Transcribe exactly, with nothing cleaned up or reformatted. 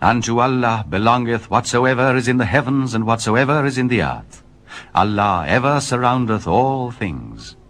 Unto Allah belongeth whatsoever is in the heavens and whatsoever is in the earth. Allah ever surroundeth all things.